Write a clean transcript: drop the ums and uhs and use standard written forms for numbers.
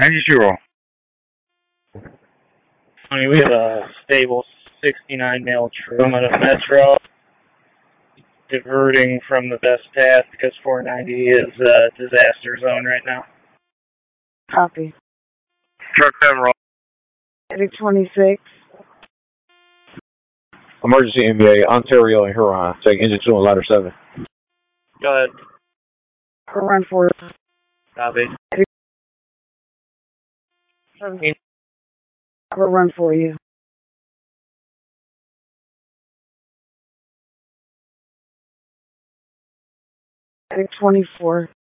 90. We have a stable 69 male Truma at Metro, diverting from the best path because 490 is a disaster zone right now. Copy. Truck 7 roll. Heading 26. Emergency NBA, Ontario and Huron. Take engine 2 and ladder 7. Go ahead. Run 4. Copy. We'll run for you. Heading 24.